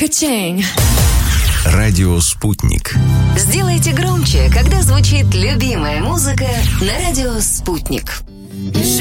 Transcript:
Качень. Радио «Спутник». Сделайте громче, когда звучит любимая музыка на радио «Спутник».